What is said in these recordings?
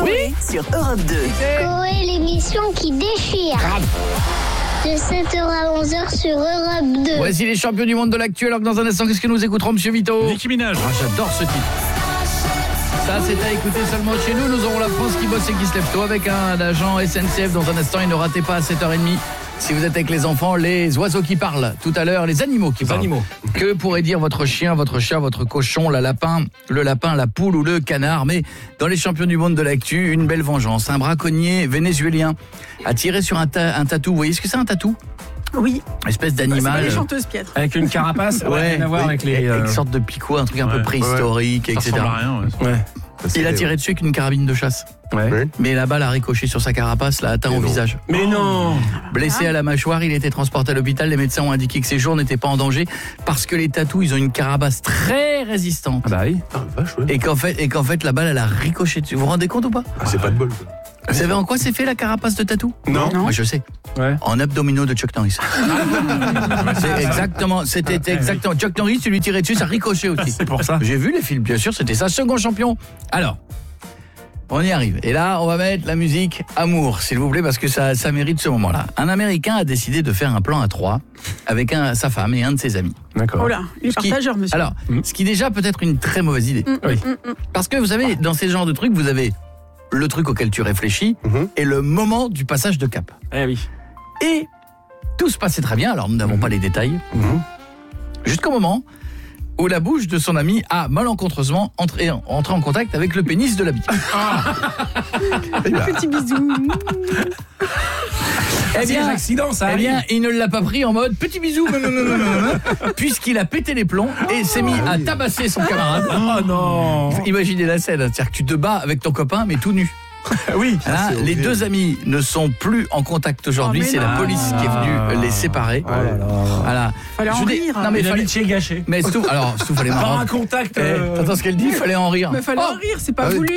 Coé sur Europe 2. Coé, l'émission qui déchire. De 7h à 11h sur Europe 2. Voici les champions du monde de l'actu. Alors que dans un instant, qu'est-ce que nous écouterons, monsieur Vito? Nicki Minaj. Ah, j'adore ce titre. Ça, c'est à écouter seulement chez nous. Nous aurons la France qui bosse et qui se lève tôt avec un agent SNCF dans un instant. Et ne ratez pas à 7h30. Si vous êtes avec les enfants, les oiseaux qui parlent. Tout à l'heure, les animaux qui parlent. Que pourrait dire votre chien, votre chat, votre cochon, le lapin, la poule ou le canard? Mais dans les champions du monde de l'actu, une belle vengeance. Un braconnier vénézuélien a tiré sur un tatou. Vous voyez ce que c'est un tatou? Oui. Espèce C'est pas d'animal. les chanteuses, Pietre. Avec une carapace. Rien à voir avec les. Avec une sorte de picot, un truc un peu préhistorique, Ça etc. ressemble à rien. Ouais. Il a tiré dessus avec une carabine de chasse. Ouais. Mais la balle a ricoché sur sa carapace, l'a atteint au visage. Mais non. Blessé à la mâchoire, il a été transporté à l'hôpital. Les médecins ont indiqué que ses jours n'étaient pas en danger parce que les tatous, ils ont une carapace très résistante. Ah bah oui. Vache, ouais. Et qu'en fait, la balle, elle a ricoché dessus. Vous vous rendez compte ou pas? Ah, c'est pas de bol. Vous savez en quoi c'est fait la carapace de tatou? Non. Moi, je sais. Ouais. En abdominaux de Chuck Norris. C'était exactement. Chuck Norris, tu lui tirais dessus, ça ricochait aussi. C'est pour ça. J'ai vu les films, bien sûr, c'était ça. Second champion. Alors, on y arrive. Et là, on va mettre la musique Amour, s'il vous plaît, parce que ça mérite ce moment-là. Un Américain a décidé de faire un plan à 3 avec sa femme et un de ses amis. D'accord. Oh là, il est partageur, monsieur. Alors, ce qui déjà peut être une très mauvaise idée. Oui. Parce que vous savez, dans ces genres de trucs, vous avez le truc auquel tu réfléchis et le moment du passage de cap. Eh oui. Et tout se passait très bien, alors nous n'avons pas les détails, jusqu'au moment où la bouche de son ami a malencontreusement entré en contact avec le pénis de l'ami. Petit bisou. Eh bien, accidents, ça eh bien, il ne l'a pas pris en mode petit bisou, puisqu'il a pété les plombs et s'est mis à tabasser son camarade. Oh non. Imaginez la scène, c'est-à-dire que tu te bats avec ton copain mais tout nu. Oui. Hein, les deux amis ne sont plus en contact aujourd'hui, Oh, mais c'est la non. police qui est venue les séparer. Voilà. Fallait en rire. Non mais Une fallait amitié gâchée. mais Stouff, alors Stouff, fallait Par marrer. un contact. T'entends ce qu'elle dit? Fallait en rire. Mais fallait en rire, c'est pas Ah oui. voulu.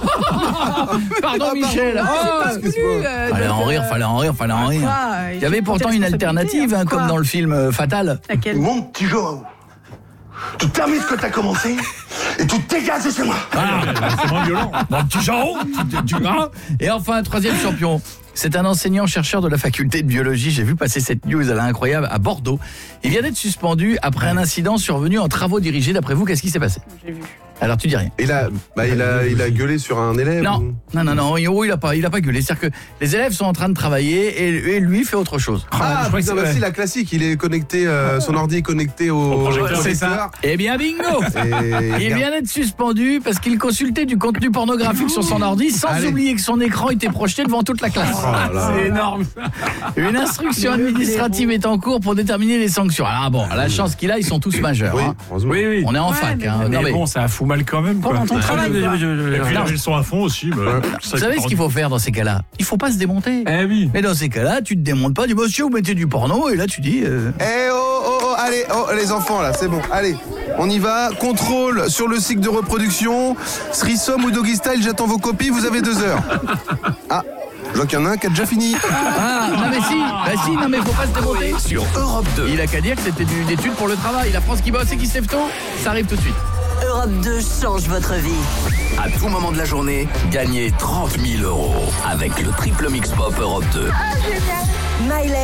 Pardon Michel. C'est pas voulu. Fallait en rire. Quoi, Il y avait pourtant une alternative, hein, comme dans le film Fatal. Laquelle? Mon petit Joao, tu termines ce que t'as commencé et tu te dégages de chez moi. C'est moins violent. Mon petit Jean, et enfin, troisième champion. C'est un enseignant-chercheur de la faculté de biologie. J'ai vu passer cette news, elle est incroyable, à Bordeaux. Il vient d'être suspendu après un incident survenu en travaux dirigés. D'après vous, qu'est-ce qui s'est passé? J'ai vu. Alors, tu dis rien. Il a gueulé sur un élève. Non, ou- non, il a pas gueulé. C'est-à-dire que les élèves sont en train de travailler et lui fait autre chose. Ah, je crois que putain, c'est- bah si, la classique, il est connecté, son ordi est connecté au projecteur. projecteur. C'est ça. Eh bien, bingo! Et Il vient d'être suspendu parce qu'il consultait du contenu pornographique sur son ordi sans Allez. oublier que son écran était projeté devant toute la classe. Oh là là. C'est énorme. Une instruction administrative est en cours pour déterminer les sanctions. Alors bon, la chance qu'il a, ils sont tous majeurs. Oui, Hein. heureusement. Oui. On est en Ouais, fac. mais Hein. Mais Non, mais bon, ça fout mal quand même. Quoi. Pendant ton travail, quoi. Et puis Non. ils sont à fond aussi. vous savez ce qu'il faut faire dans ces cas-là? Il faut pas se démonter. Eh oui. Mais dans ces cas-là, tu te démontes pas. Tu dis, monsieur, vous mettez du porno, et là tu dis... Allez, les enfants là, c'est bon, allez, on y va, contrôle sur le cycle de reproduction, threesome ou doggy style, j'attends vos copies, vous avez 2 heures. Ah, je vois qu'il y en a un qui a déjà fini. Ah, non mais si, non mais faut pas se démonter. Sur Europe 2. Il a qu'à dire que c'était une étude pour le travail. La France qui bosse et qui se lève tôt, ça arrive tout de suite. Europe 2 change votre vie. À tout moment de la journée, gagnez 30 000 € avec le triple mix pop Europe 2. Génial. Miley.